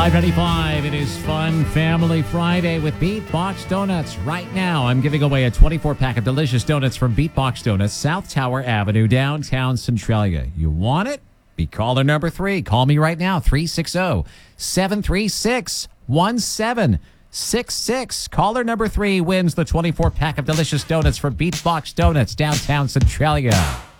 5:95. It is Fun Family Friday with Beatbox Donuts. Right now, I'm giving away a 24-pack of delicious donuts from Beatbox Donuts, South Tower Avenue, downtown Centralia. You want it? Be caller number 3. Call me right now, 360-736-1766. Caller number 3 wins the 24-pack of delicious donuts from Beatbox Donuts, downtown Centralia.